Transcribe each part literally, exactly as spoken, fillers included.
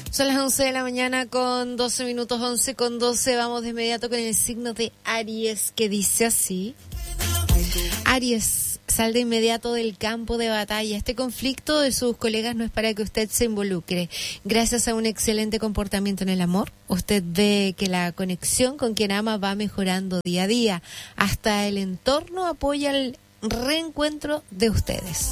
Son las once de la mañana con doce minutos, once con doce. Vamos de inmediato con el signo de Aries, que dice así. Aries, sal de inmediato del campo de batalla. Este conflicto de sus colegas no es para que usted se involucre. Gracias a un excelente comportamiento en el amor, usted ve que la conexión con quien ama va mejorando día a día. Hasta el entorno apoya el reencuentro de ustedes.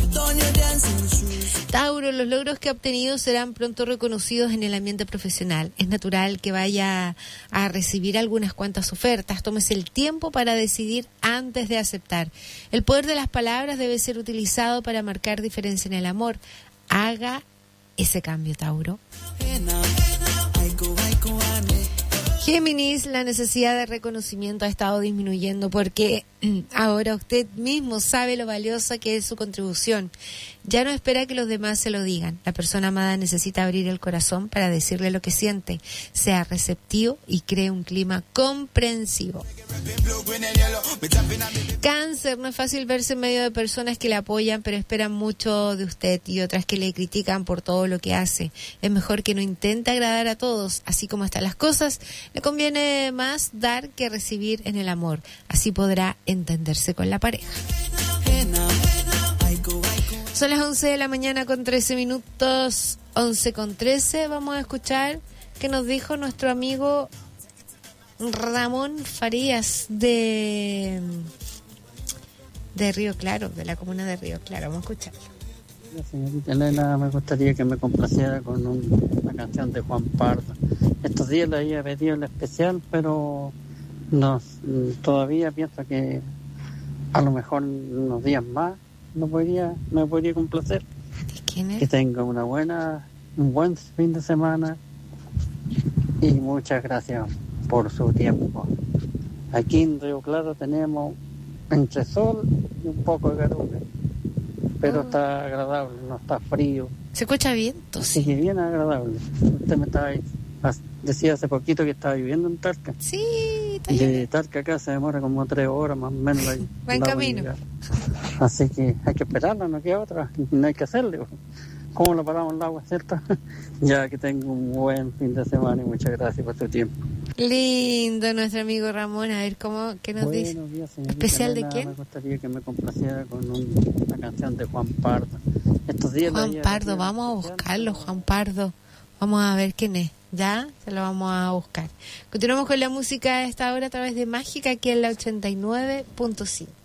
Tauro, los logros que ha obtenido serán pronto reconocidos en el ambiente profesional. Es natural que vaya a recibir algunas cuantas ofertas. Tómese el tiempo para decidir antes de aceptar. El poder de las palabras debe ser utilizado para marcar diferencia en el amor. Haga ese cambio, Tauro. Géminis, la necesidad de reconocimiento ha estado disminuyendo porque ahora usted mismo sabe lo valiosa que es su contribución. Ya no espera que los demás se lo digan. La persona amada necesita abrir el corazón para decirle lo que siente. Sea receptivo y cree un clima comprensivo. Cáncer, no es fácil verse en medio de personas que le apoyan pero esperan mucho de usted y otras que le critican por todo lo que hace. Es mejor que no intente agradar a todos. Así como están las cosas, le conviene más dar que recibir en el amor. Así podrá entenderse con la pareja. Son las once de la mañana con trece minutos, once con trece. Vamos a escuchar qué nos dijo nuestro amigo Ramón Farías de, de Río Claro, de la comuna de Río Claro. Vamos a escucharlo. Señorita Elena, me gustaría que me complaciera con un, una canción de Juan Pardo. Estos días le había pedido el especial, pero no, todavía pienso que a lo mejor unos días más no podría, me podría complacer. ¿Quién es? Que tenga una buena, un buen fin de semana y muchas gracias por su tiempo. Aquí en Río Claro tenemos entre sol y un poco de garones, pero oh. Está agradable, no está frío. Se escucha viento. Sí, sí, bien agradable. Usted me estaba decía hace poquito que estaba viviendo en Talca. Sí, está de bien. Talca acá se demora como tres horas más o menos. Buen camino. Así que hay que esperarla, no queda otra, no hay que hacerle. ¿Cómo lo paramos el agua, cierto? Ya que tengo un buen fin de semana y muchas gracias por tu tiempo. Lindo nuestro amigo Ramón, a ver cómo, qué nos Buenos dice. Días, señorita ¿Especial Elena, de quién? Me gustaría que me complaciera con un, una canción de Juan Pardo. Estos días Juan Pardo, vamos a buscarlo, Juan Pardo. Vamos a ver quién es, ¿ya? Se lo vamos a buscar. Continuamos con la música a esta hora a través de Mágica, aquí en la ochenta y nueve punto cinco.